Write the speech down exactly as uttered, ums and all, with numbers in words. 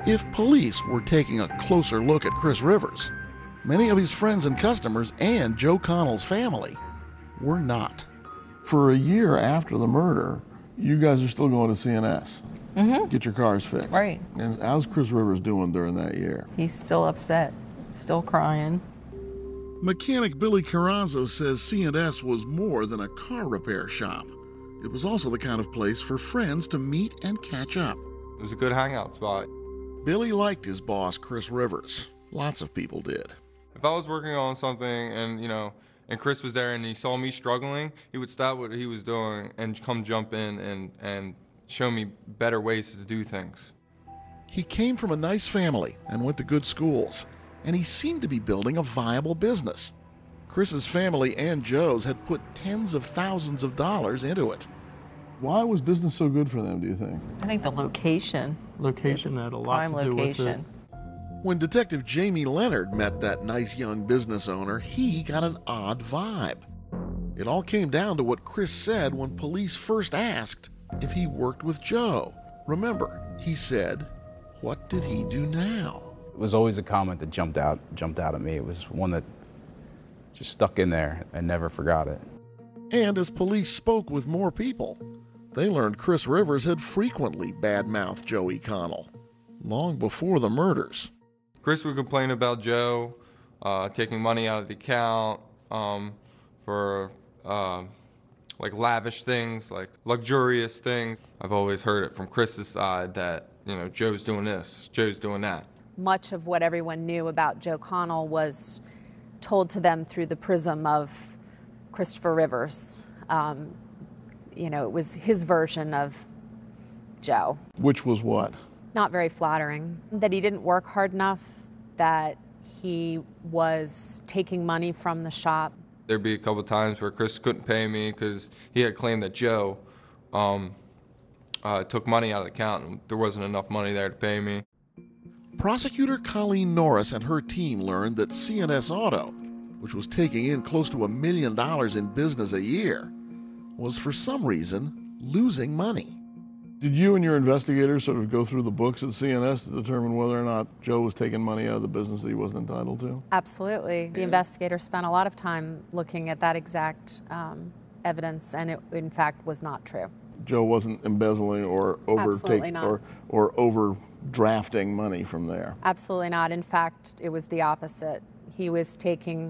if police were taking a closer look at Chris Rivers, many of his friends and customers and Joe Connell's family were not. For a year after the murder, you guys are still going to C N S. Mm-hmm. Get your cars fixed. Right. And how's Chris Rivers doing during that year? He's still upset, still crying. Mechanic Billy Carrazzo says C and S was more than a car repair shop. It was also the kind of place for friends to meet and catch up. It was a good hangout spot. Billy liked his boss, Chris Rivers. Lots of people did. If I was working on something and, you know, and Chris was there and he saw me struggling, he would stop what he was doing and come jump in and, and show me better ways to do things. He came from a nice family and went to good schools, and he seemed to be building a viable business. Chris's family and Joe's had put tens of thousands of dollars into it. Why was business so good for them, do you think? I think the location. Location had a lot to do location. with it. When Detective Jamie Leonard met that nice young business owner, he got an odd vibe. It all came down to what Chris said when police first asked if he worked with Joe. Remember, he said, "What did he do now?" It was always a comment that jumped out, jumped out at me. It was one that just stuck in there. I never forgot it. And as police spoke with more people, they learned Chris Rivers had frequently badmouthed Joey Connell, long before the murders. Chris would complain about Joe uh, taking money out of the account um, for uh, like lavish things, like luxurious things. I've always heard it from Chris's side that, you know, Joe's doing this, Joe's doing that. Much of what everyone knew about Joe Connell was told to them through the prism of Christopher Rivers. Um, you know, it was his version of Joe. Which was what? Not very flattering. That he didn't work hard enough, that he was taking money from the shop. There'd be a couple times where Chris couldn't pay me because he had claimed that Joe um, uh, took money out of the account and there wasn't enough money there to pay me. Prosecutor Colleen Norris and her team learned that C and S Auto, which was taking in close to a million dollars in business a year, was for some reason losing money. Did you and your investigators sort of go through the books at C and S to determine whether or not Joe was taking money out of the business that he wasn't entitled to? Absolutely. The investigator spent a lot of time looking at that exact um, evidence, and it, in fact, was not true. Joe wasn't embezzling or overtaking or, or overdrafting money from there? Absolutely not. In fact, it was the opposite. He was taking